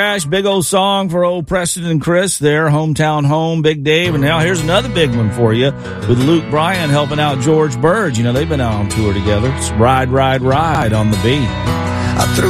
Crash, big old song for old Preston and Chris, their hometown home, Big Dave. And now here's another big one for you with Luke Bryan helping out George Burge. You know, they've been out on tour together. It's Ride, Ride, Ride on the beat. I threw